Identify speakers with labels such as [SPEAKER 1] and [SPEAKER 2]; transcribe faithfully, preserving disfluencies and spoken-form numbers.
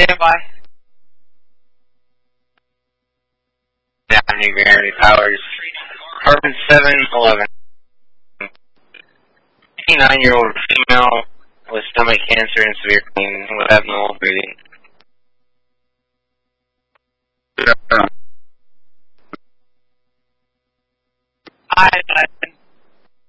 [SPEAKER 1] stand by. Yeah, New Gravity Powers. Carbon seven eleven. fifty-nine-year-old female with stomach cancer and severe pain with abnormal breathing.